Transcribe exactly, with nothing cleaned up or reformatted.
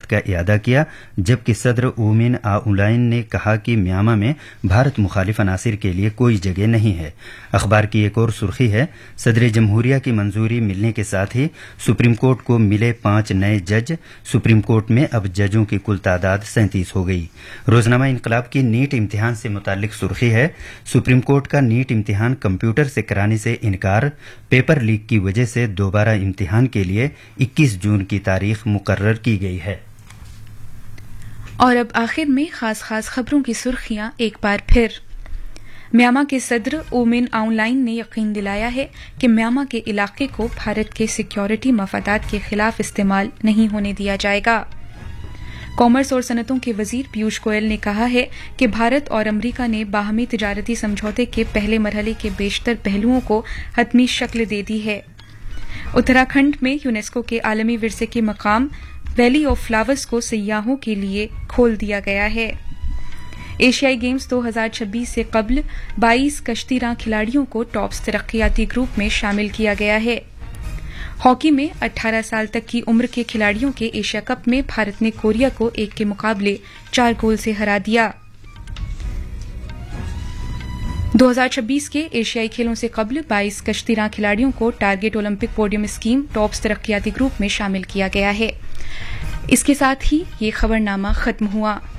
کا اعادہ کیا، جبکہ صدر اومن آؤلائن نے کہا کہ میانمار میں بھارت مخالف عناصر کے لیے کوئی جگہ نہیں ہے۔ اخبار کی ایک اور سرخی ہے، صدر جمہوریہ کی منظوری ملنے کے ساتھ ہی سپریم کورٹ کو ملے پانچ نئے جج، سپریم کورٹ میں اب ججوں کی کل تعداد سینتیس ہو گئی۔ روزنامہ انقلاب کی نیٹ امتحان سے متعلق سرخی ہے، سپریم کورٹ کا نیٹ امتحان کمپیوٹر سے کرانے سے انکار، پیپر لیک کی وجہ سے دوبارہ امتحان کے لیے اکیس جون کی تاریخ مقرر کی گئی ہے۔ اور اب آخر میں خاص خاص خبروں کی سرخیاں ایک بار پھر۔ میانمار کے صدر اومن آؤن لائن نے یقین دلایا ہے کہ میانمار کے علاقے کو بھارت کے سیکیورٹی مفادات کے خلاف استعمال نہیں ہونے دیا جائے گا۔ کامرس اور صنعتوں کے وزیر پیوش گوئل نے کہا ہے کہ بھارت اور امریکہ نے باہمی تجارتی سمجھوتے کے پہلے مرحلے کے بیشتر پہلوؤں کو حتمی شکل دے دی ہے۔ اتراکھنڈ میں یونیسکو کے عالمی ورثے کے مقام ویلی آف فلاورز کو سیاحوں کے لیے کھول دیا گیا ہے۔ ایشیائی گیمز دو ہزار چھبیس سے قبل بائیس کشتی راں کھلاڑیوں کو ٹاپس ترقیاتی گروپ میں شامل کیا گیا ہے۔ ہاکی میں اٹھارہ سال تک کی عمر کے کھلاڑیوں کے ایشیا کپ میں بھارت نے کوریا کو ایک کے مقابلے چار گول سے ہرا دیا۔ دو ہزار چھبیس کے ایشیائی کھیلوں سے قبل بائیس کشتی راں کھلاڑیوں کو target Olympic podium scheme tops ترقیاتی گروپ میں شامل کیا گیا ہے۔ اس کے ساتھ ہی یہ خبرنامہ ختم ہوا۔